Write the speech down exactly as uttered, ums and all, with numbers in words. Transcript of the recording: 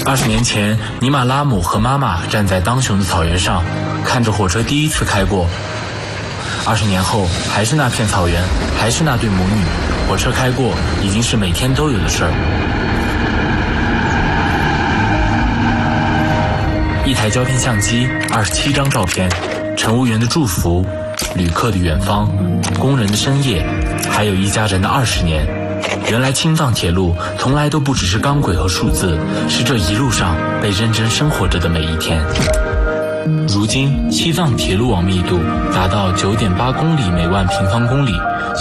二十年前，尼玛拉姆和妈妈站在当雄的草原上，看着火车第一次开过。二十年后，还是那片草原，还是那对母女，火车开过已经是每天都有的事儿。一台胶片相机，二十七张照片，乘务员的祝福，旅客的远方，工人的深夜，还有一家人的二十年。原来青藏铁路从来都不只是钢轨和数字，是这一路上被认真生活着的每一天。如今，西藏铁路网密度达到九点八公里每万平方公里，